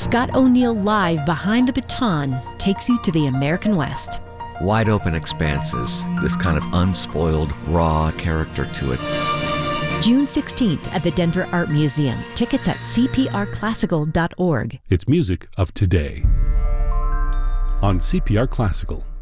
Scott O'Neill live behind the baton takes you to the American West. Wide open expanses, this kind of unspoiled, raw character to it. June 16th at the Denver Art Museum. Tickets at cprclassical.org. It's music of today on CPR Classical.